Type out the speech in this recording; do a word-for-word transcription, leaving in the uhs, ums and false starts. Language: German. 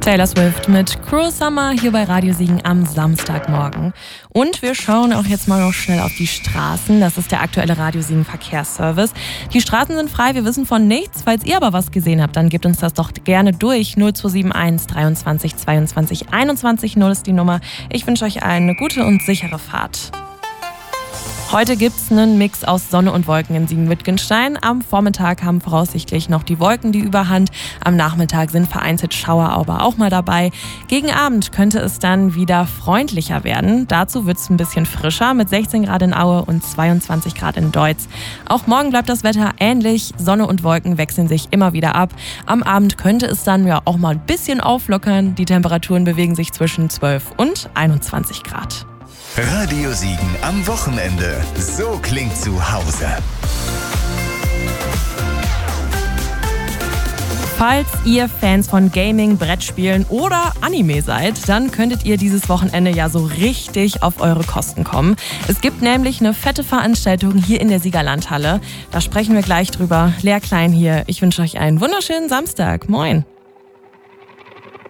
Taylor Swift mit Cruel Summer hier bei Radio Siegen am Samstagmorgen. Und wir schauen auch jetzt mal noch schnell auf die Straßen. Das ist der aktuelle Radio Siegen Verkehrsservice. Die Straßen sind frei, wir wissen von nichts. Falls ihr aber was gesehen habt, dann gebt uns das doch gerne durch. null zwei sieben eins dreiundzwanzig zweiundzwanzig einundzwanzig null ist die Nummer. Ich wünsche euch eine gute und sichere Fahrt. Heute gibt's einen Mix aus Sonne und Wolken in Siegen-Wittgenstein. Am Vormittag haben voraussichtlich noch die Wolken die Überhand. Am Nachmittag sind vereinzelt Schauer aber auch mal dabei. Gegen Abend könnte es dann wieder freundlicher werden. Dazu wird's ein bisschen frischer mit sechzehn Grad in Aue und zweiundzwanzig Grad in Deutz. Auch morgen bleibt das Wetter ähnlich. Sonne und Wolken wechseln sich immer wieder ab. Am Abend könnte es dann ja auch mal ein bisschen auflockern. Die Temperaturen bewegen sich zwischen zwölf und einundzwanzig Grad. Radio Siegen am Wochenende. So klingt zu Hause. Falls ihr Fans von Gaming, Brettspielen oder Anime seid, dann könntet ihr dieses Wochenende ja so richtig auf eure Kosten kommen. Es gibt nämlich eine fette Veranstaltung hier in der Siegerlandhalle. Da sprechen wir gleich drüber. Lea Klein hier. Ich wünsche euch einen wunderschönen Samstag. Moin.